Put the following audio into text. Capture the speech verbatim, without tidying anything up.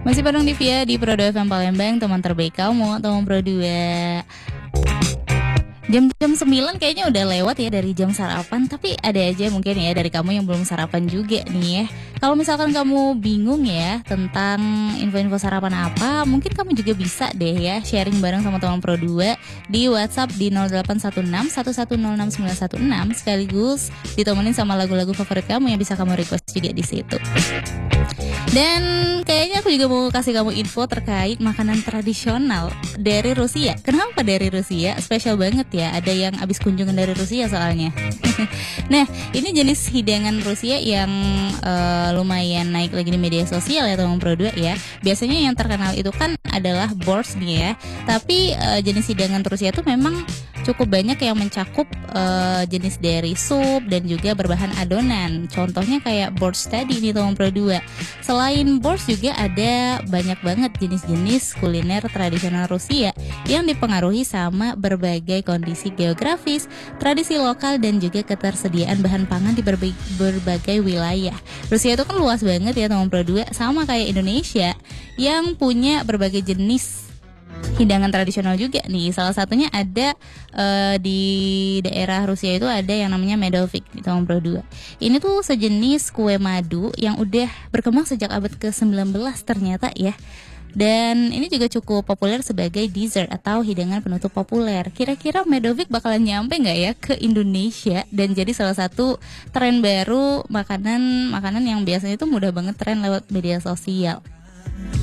Masih bareng Divya di Pro dua F M Palembang, teman terbaik kamu, teman Pro dua. Jam-jam sembilan kayaknya udah lewat ya dari jam sarapan, tapi ada aja mungkin ya dari kamu yang belum sarapan juga nih ya. Kalau misalkan kamu bingung ya tentang info-info sarapan apa, mungkin kamu juga bisa deh ya sharing bareng sama teman Pro dua di WhatsApp di nol delapan satu enam satu satu nol enam sembilan satu enam, sekaligus ditemenin sama lagu-lagu favorit kamu yang bisa kamu request juga di situ. Dan kayaknya aku juga mau kasih kamu info terkait makanan tradisional dari Rusia. Kenapa dari Rusia? Spesial banget ya, ada yang abis kunjungan dari Rusia soalnya. Nah, ini jenis hidangan Rusia yang uh, lumayan naik lagi di media sosial ya teman Pro dua ya. Biasanya yang terkenal itu kan adalah borscht nih ya. Tapi uh, jenis hidangan Rusia itu memang cukup banyak yang mencakup uh, jenis dari sup dan juga berbahan adonan. Contohnya kayak borscht tadi nih teman Pro dua. Selain borscht juga ada banyak banget jenis-jenis kuliner tradisional Rusia yang dipengaruhi sama berbagai kondisi geografis, tradisi lokal dan juga ketersediaan bahan pangan di berbagai, berbagai wilayah. Rusia itu kan luas banget ya teman Pro dua, sama kayak Indonesia yang punya berbagai jenis hidangan tradisional juga nih. Salah satunya ada uh, di daerah Rusia itu ada yang namanya medovik di tahun Pro dua. Ini tuh sejenis kue madu yang udah berkembang sejak abad ke sembilan belas ternyata ya. Dan ini juga cukup populer sebagai dessert atau hidangan penutup populer. Kira-kira medovik bakalan nyampe nggak ya ke Indonesia dan jadi salah satu tren baru makanan makanan yang biasanya itu mudah banget tren lewat media sosial.